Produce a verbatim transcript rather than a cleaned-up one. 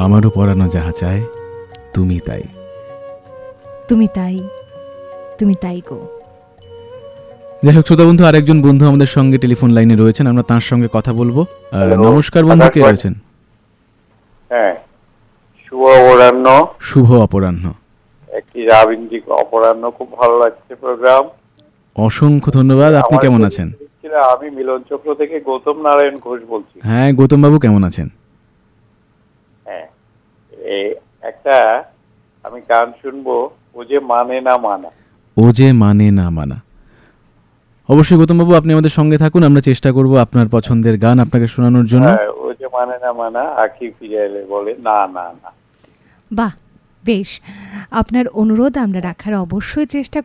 আমারও পরানো যাহা চায় তুমি তাই। তুমি তাই, তুমি তাই গো। যাই হোক, শ্রোতা বন্ধু, আরেকজন বন্ধু আমাদের সঙ্গে টেলিফোন লাইনে রয়েছেন, আমরা তার সঙ্গে কথা বলবো। নমস্কার বন্ধু, কে রয়েছেন? হ্যাঁ, শুভ অপরাহ্ন। শুভ অপরাহ্ন। একটি রাবীন্দ্রিক অপরাহ্ন, খুব ভালো লাগছে প্রোগ্রাম। অসংখ্য ধন্যবাদ। আপনি কেমন আছেন? আমি মিলন চক্র থেকে গৌতম নারায়ণ ঘোষ বলছি। হ্যাঁ, গৌতম বাবু কেমন আছেন? হ্যাঁ, একটা আমি গান শুনবো, ও যে মানে না মানা। ও যে মানে না মানা। অবশ্যই গৌতম বাবু, আপনি আমাদের সঙ্গে থাকুন, আমরা চেষ্টা করব আপনার পছন্দের গান আপনাকে শোনানোর জন্য। ও যে মানে না মানা, আখি ফিরে এলে বলে না না না। বাহ, বেশ। আপনার অনুরোধ আমরা রাখার অবশ্যই চেষ্টা